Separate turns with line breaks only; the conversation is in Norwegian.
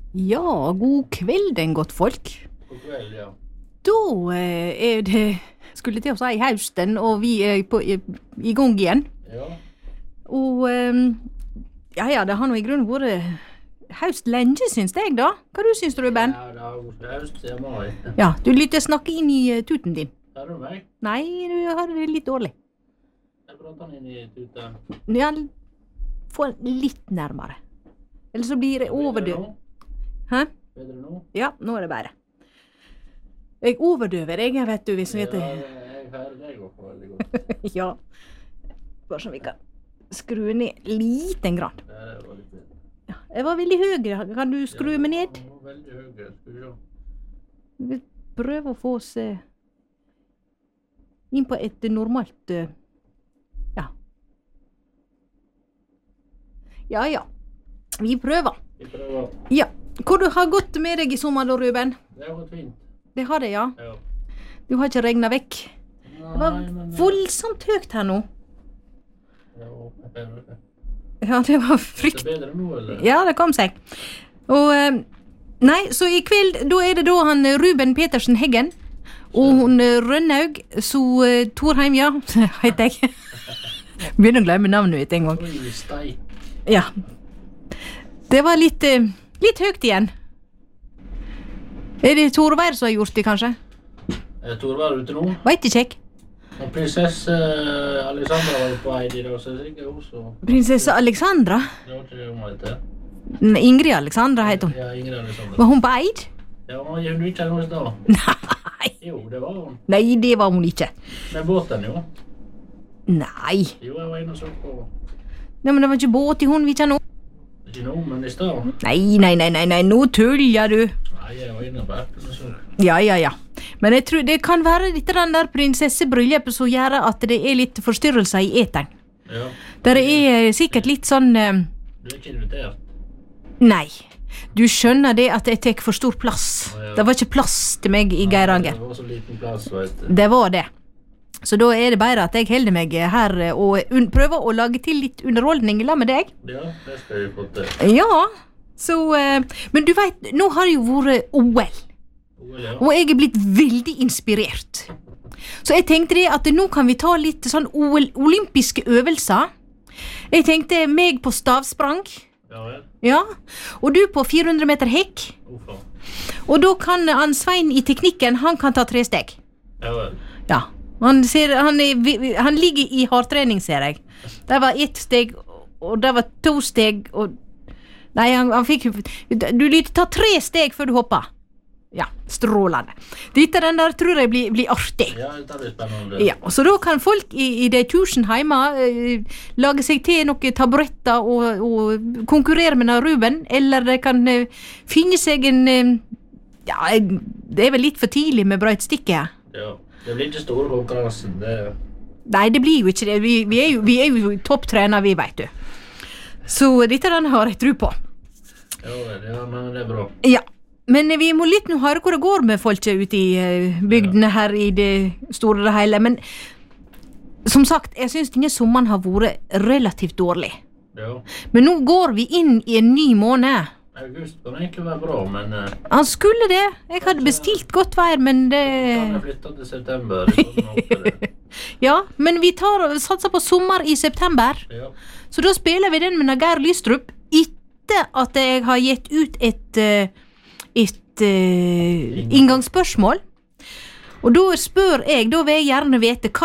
Ja, god kvelden, godt folk.
God kveld, ja.
Da det, skulle til å si høsten, og vi i gang igjen.
Ja,
Og ja, det har nå i grunnen vært høst lenge, syns jeg da. Hva du syns du, Ben?
ja det har vært høst i mai.
Ja, du lytter snakke inn i tuten din.
Er du meg?
Nei, du har det litt dårlig.
Jeg prater den inn i tuta.
Ja, få den litt nærmere. Eller så blir det overdøv. Hæ?
Bedre nå?
Ja, nå det bedre. Jeg overdøver deg, vet du, hvis du vet det.
Ja, jeg hører deg også veldig godt.
Ja, bare så vi kan skru ned liten grann.
Det var litt bedre.
Ja, jeg var veldig høy, kan du skru meg ned?
Ja, det var veldig høy, skal vi se.
Vi prøver å få oss inn på et normalt, ja. Ja, vi prøver.
Vi prøver.
Ja, hvor du har gått med deg i sommer da, Ruben?
Det har gått fint.
Det har det, ja.
Ja.
Du har ikke regnet vekk. Det var
Nei, men...
voldsomt høyt her nå.
Ja, jeg bedre det.
Ja, det var
Er
frykt.
det bedre nå, eller?
Ja, det kom seg. Og, nei, så i kveld, da det da han Ruben Petersen Heggen, og hun Rønnaug, så Torheim, ja, heter jeg. Begynner å glemme navnet mitt en gang.
Oi, steik.
Ja. Det var litt høyt igjen. Er det Torvær som har gjort det, kanskje?
Tor var ute nå.
Vet ikke jeg.
Og prinsesse Alexandra var på vei i dag, så det er ikke hun så...
Prinsesse Alexandra?
Det var ikke det hun heter.
Ingrid Alexandra heter hun.
Ja, Ingrid Alexandra.
Var hun på Eid?
Ja, hun gikk ikke noe sted.
Nei.
Jo, det var hun.
Nei, det var hun ikke.
Med båten, jo.
Nei.
Jo, jeg var inne og så på.
Nei, men det var ikke båt i hun, vi kjenner.
Ikke nå, men i sted.
Nei, nå tuller du.
Nei, jeg var inne på Erken og så.
Ja. Men jeg tror det kan være litt den der prinsessebryllupet som gjør at det er litt forstyrrelser i eteren.
Ja.
Der er sikkert litt sånn...
Du er ikke invitert.
Nei. Du skjønner det at jeg tek for stor plass.
Ja.
Det var ikke plass til meg i Geiranger.
Det var så liten plass, vet du.
Det var det. Så da er det bare at jeg holder meg her og prøver å lage til litt underholdning i lag med deg.
Ja, det skal vi få til.
Ja, så... men du vet, nå har det jo vært OL.
Ja.
Og jeg er blitt veldig inspirert. Så jeg tenkte det at nå kan vi ta litt sånn olympiske øvelser. Jeg tenkte meg på stavsprang.
Ja, vel.
Ja, og du på 400 meter hekk.
Hvorfor?
Og da kan han Svein i teknikken, han kan ta 3 steg.
Ja, vel.
Ja, han ligger i hardtrening, ser jeg. Der var 1 steg, og der var 2 steg, og... Nei, han fikk... Du lyder ta 3 steg før du hopper. Ja, strålende. Dette den der tror jeg blir artig.
Ja, det blir spennende.
Ja, så da kan folk i de tusen hjemme lage seg til noen taburetter og konkurrere med Ruben, eller de kan finne seg en... ja, det er vel litt for tidlig med brøytstikke.
Ja, det blir ikke store konkurransen, det...
Nei, det blir jo ikke det. Vi er jo topptrener, vi vet du. Så dette den har jeg tro på.
Ja, men det er bra.
Ja. Men vi må litt nå høre hvor det går med folk ute i bygdene her i det store og hele. Men som sagt, jeg synes denne sommeren har vært relativt dårlig.
Ja.
Men nå går vi inn i en ny måned.
August kan egentlig være bra, men...
Han skulle det. Jeg hadde bestilt godt vær, men det...
Kan jeg flytte til september? Det.
Ja, men vi satser på sommer i september.
Ja.
Så da spiller vi den med Nager Lystrup etter at jeg har gitt ut et inngangsspørsmål. Og da spør jeg, da vil jeg gjerne vite, hva